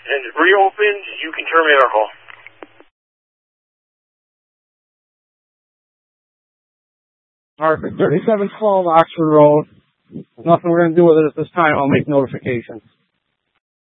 and it's reopened, you can terminate our call. Perfect. 3712 Oxford Road. Nothing we're going to do with it at this time. I'll make notifications.